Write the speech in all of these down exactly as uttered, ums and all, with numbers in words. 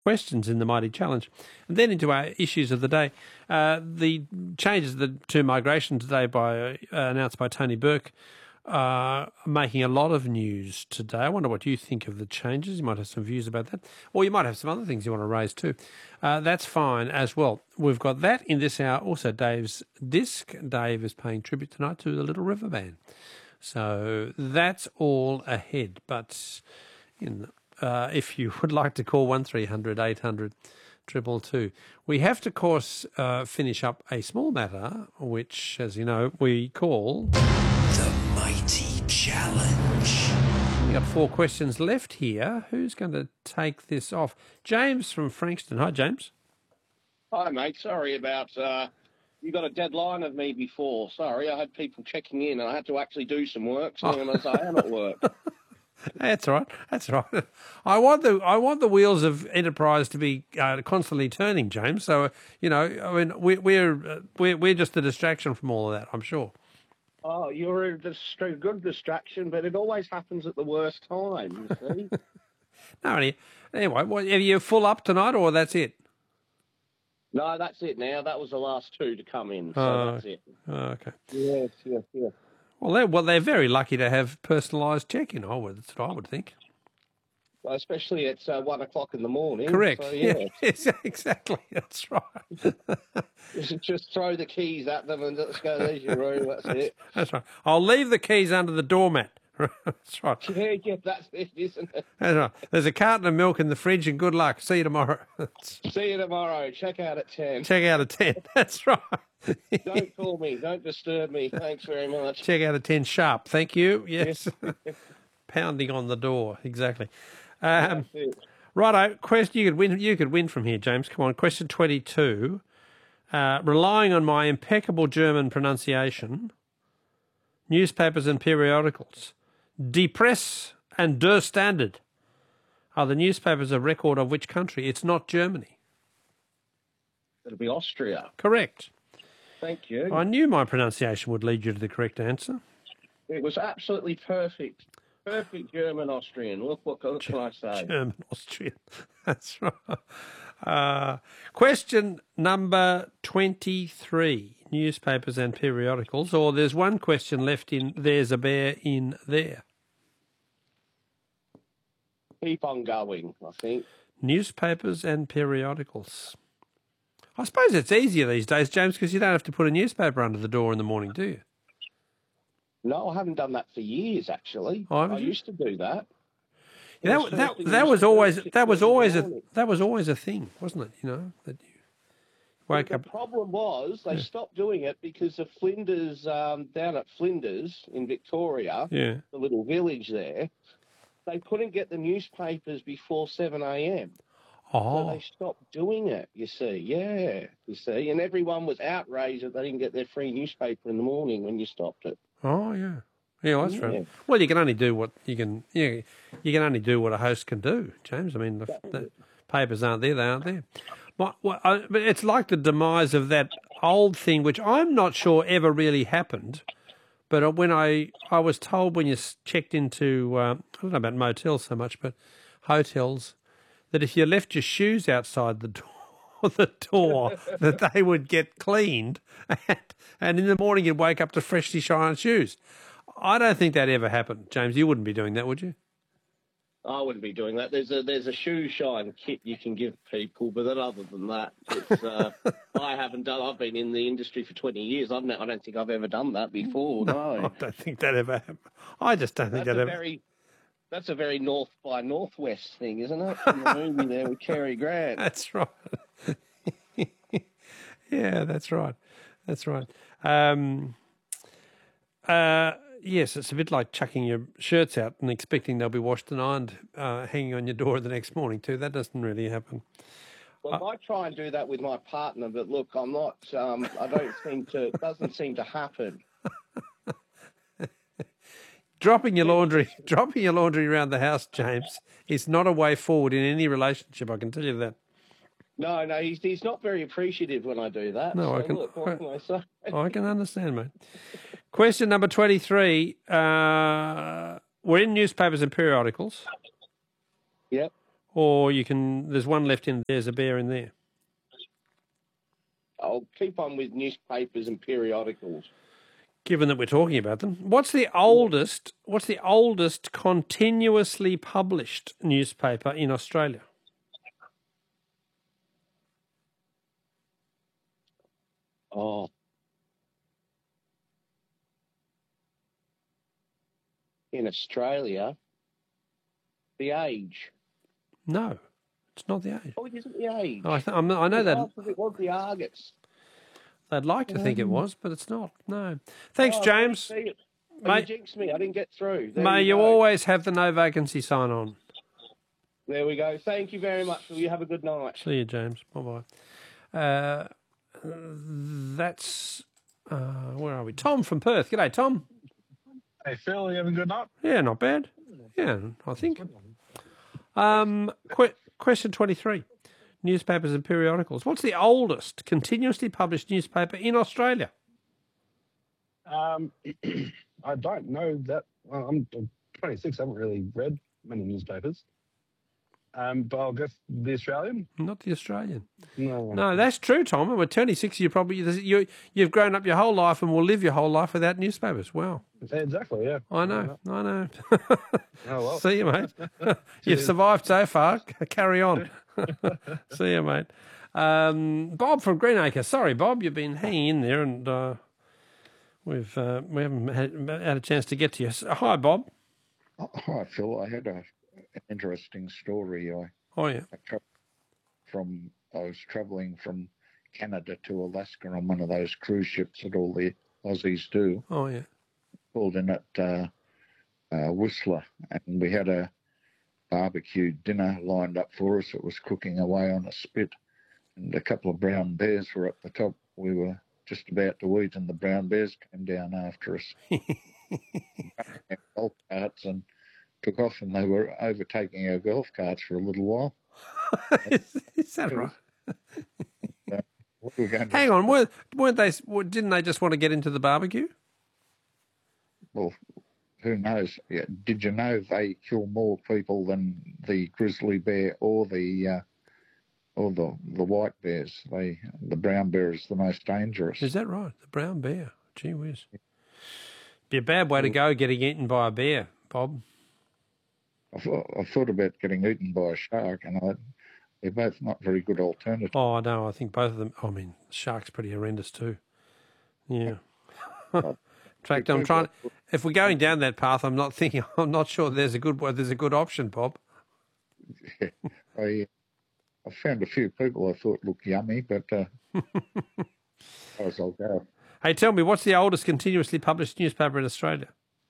questions in the Mighty Challenge. And then into our issues of the day. Uh, the changes to migration today by uh, announced by Tony Burke are making a lot of news today. I wonder what you think of the changes. You might have some views about that. Or you might have some other things you want to raise too. Uh, that's fine as well. We've got that in this hour. Also, Dave's disc. Dave is paying tribute tonight to the Little River Band. So that's all ahead. But in, uh, if you would like to call one three hundred eight hundred two two two. We have to, of course, uh, finish up a small matter, which, as you know, we call... The Mighty Challenge. We've got four questions left here. Who's going to take this off? James from Frankston. Hi, James. Hi, mate. Sorry about... Uh, you got a deadline of me before. Sorry, I had people checking in and I had to actually do some work, so oh. as I am at work. That's right. That's right. I want the I want the wheels of enterprise to be uh, constantly turning, James. So you know, I mean, we, we're uh, we're we're just a distraction from all of that, I'm sure. Oh, you're a distra- good distraction, but it always happens at the worst time. You see? No, anyway, what, are you full up tonight, or that's it? No, that's it now. That was the last two to come in, so oh, that's it. Oh, okay. Yes, yes, yes. Well, they're, well, they're very lucky to have personalised check-in, I would, that's what I would think. Well, especially at uh, one o'clock in the morning. Correct. So, yeah. Yes, exactly. That's right. Just, just throw the keys at them and let's go, there's your room, that's, that's it. That's right. I'll leave the keys under the doormat. That's right. Yeah, yeah, that's it, isn't it? That's right. There's a carton of milk in the fridge and good luck. See you tomorrow. See you tomorrow. Check out at ten. Check out at ten. That's right. Don't call me. Don't disturb me. Thanks very much. Check out at ten sharp. Thank you. Yes. Pounding on the door. Exactly. Um, righto. Question. You could win. You could win from here, James. Come on. Question twenty-two. Uh, relying on my impeccable German pronunciation, newspapers and periodicals, Die Presse and Der Standard are the newspapers of record of which country? It's not Germany. It'll be Austria. Correct. Thank you. I knew my pronunciation would lead you to the correct answer. It was absolutely perfect. Perfect German-Austrian. Look, what can I say? German-Austrian. That's right. Uh, question number twenty-three. Newspapers and periodicals. Or there's one question left in There's a Bear in There. Keep on going, I think. Newspapers and periodicals. I suppose it's easier these days, James, because you don't have to put a newspaper under the door in the morning, do you? No, I haven't done that for years, actually. Oh, I used to do that. Yeah, that that, that was always that was always a that was always a thing, wasn't it? You know, that you wake well, up. The problem was they yeah. stopped doing it because of Flinders, um, down at Flinders in Victoria, yeah. the little village there. They couldn't get the newspapers before seven a.m. Oh. So they stopped doing it, you see. Yeah, you see. And everyone was outraged that they didn't get their free newspaper in the morning when you stopped it. Oh, yeah. Yeah, well, that's yeah. right. Well, you can only do what you can, you, know, you can only do what a host can do, James. I mean, the, the papers aren't there, they aren't there. But, well, I, but it's like the demise of that old thing, which I'm not sure ever really happened. But when I, I was told when you checked into, uh, I don't know about motels so much, but hotels, that if you left your shoes outside the door, the door that they would get cleaned, and, and in the morning you'd wake up to freshly shined shoes. I don't think that ever happened, James. You wouldn't be doing that, would you? I wouldn't be doing that. There's a there's a shoe shine kit you can give people, but then other than that, it's, uh, I haven't done. I've been in the industry for twenty years. I've not, I don't think I've ever done that before. No, no. I don't think that ever happened. I just don't think that's that a ever. Very, that's a very North by Northwest thing, isn't it? From the movie there with Cary Grant. That's right. Yeah, that's right. That's right. Um, uh, yes, it's a bit like chucking your shirts out and expecting they'll be washed and ironed, uh, hanging on your door the next morning too. That doesn't really happen. Well, uh, I try and do that with my partner, but look, I'm not. Um, I don't seem to. It doesn't seem to happen. Dropping your laundry, dropping your laundry around the house, James, is not a way forward in any relationship. I can tell you that. No, no, he's he's not very appreciative when I do that. No, so I can. Look, what can I say? I can understand, mate. Question number twenty-three. Uh, we're in newspapers and periodicals. Yep. or you can. There's one left in. There's a bear in there. I'll keep on with newspapers and periodicals. Given that we're talking about them, what's the oldest? What's the oldest continuously published newspaper in Australia? Oh. In Australia, The Age. No, it's not The Age. Oh, it isn't The Age. Oh, I, th- I'm not, I know that. It was The Argus. They'd like to think it was, but it's not. No. Thanks, Oh, James. I didn't see it. Oh, Mate- you jinxed me. I didn't get through. There May we you go. always have the no vacancy sign on. There we go. Thank you very much. You have a good night. See you, James. Bye bye. Uh, that's uh, where are we? Tom from Perth. G'day, Tom. Hey, Phil, you having a good night? Yeah, not bad. Yeah, I think. Um, que- question twenty-three. Newspapers and periodicals. What's the oldest continuously published newspaper in Australia? Um, I don't know that. Well, I'm twenty-six. I haven't really read many newspapers. Um, but I'll guess the Australian. Not the Australian. No, No, that's true, Tom. And we're twenty-six. You probably you you've grown up your whole life and will live your whole life without newspapers. Wow. Exactly. Yeah. I know. I know. Oh well. See you, mate. You've survived so far. Carry on. See you, mate. Um, Bob from Greenacre. Sorry, Bob, you've been hanging in there, and uh, we've uh, we haven't had, had a chance to get to you. So, hi, Bob. Oh, hi, Phil. I had a, an interesting story. I, Oh yeah. I tra- from I was travelling from Canada to Alaska on one of those cruise ships that all the Aussies do. Oh yeah. Pulled in at uh, uh, Whistler, and we had a barbecue dinner lined up for us. It was cooking away on a spit, and a couple of brown bears were up the top. We were just about to eat, and the brown bears came down after us. Golf carts and took off, and they were overtaking our golf carts for a little while. is, is that right? What were we going to Hang on, weren't, weren't they? Didn't they just want to get into the barbecue? Well, who knows? Yeah, did you know they kill more people than the grizzly bear or the uh, or the the white bears? They the brown bear is the most dangerous. Is that right? The brown bear. Gee whiz. Be a bad way to go, getting eaten by a bear, Bob. I thought, I thought about getting eaten by a shark, and I, they're both not very good alternatives. Oh, I know. I think both of them. I mean, the shark's pretty horrendous too. Yeah. In fact, I'm trying. If we're going down that path, I'm not thinking. I'm not sure there's a good. There's a good option, Bob. Yeah, I I found a few people I thought looked yummy, but uh, as I'll go. Hey, tell me, what's the oldest continuously published newspaper in Australia?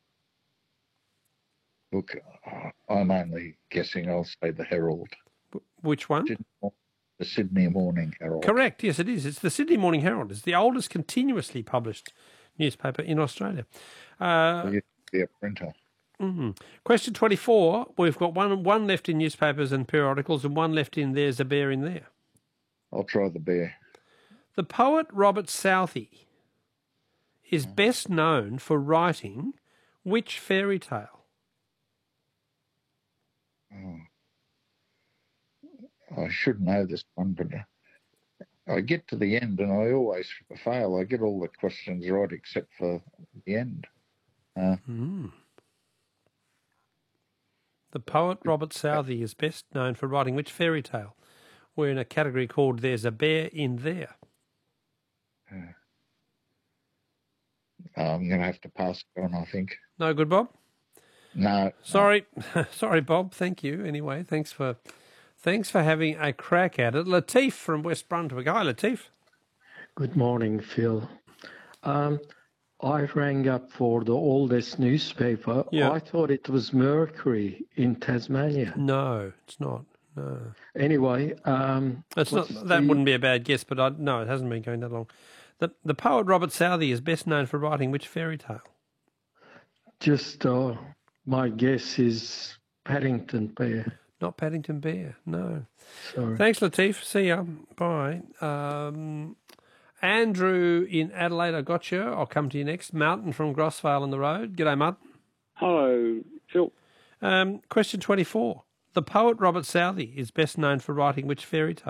Look, I'm only guessing. I'll say the Herald, Which one? the Sydney Morning Herald. Correct. Yes, it is. It's the Sydney Morning Herald. It's the oldest continuously published newspaper in Australia. Uh, There used to be a printer. mhm. Question twenty-four. We've got one one left in newspapers and periodicals, and one left in There's a Bear in There. I'll try the bear. The poet Robert Southey is best known for writing which fairy tale? Oh. I should know this one, but uh, I get to the end and I always fail. I get all the questions right except for the end. Uh, Mm. The poet Robert Southey is best known for writing which fairy tale? We're in a category called There's a Bear in There. I'm going to have to pass it on, I think. No good, Bob? No. Sorry. Sorry, Bob. Thank you. Anyway, thanks for thanks for having a crack at it. Latif from West Brunswick. Hi, Latif. Good morning, Phil. Um, I rang up for the oldest newspaper. Yeah. I thought it was Mercury in Tasmania. No, it's not. No. Anyway, um, It's not. what's That the- wouldn't be a bad guess, but I, no, it hasn't been going that long. The, the poet Robert Southey is best known for writing which fairy tale? just uh, my guess is Paddington Bear. Not Paddington Bear, no. Sorry. Thanks, Latif. See ya. Bye. Um, Andrew in Adelaide, I got you. I'll come to you next. Mountain from Grossvale on the road. G'day, Martin. Hello, Phil. Um, question twenty-four. The poet Robert Southey is best known for writing which fairy tale?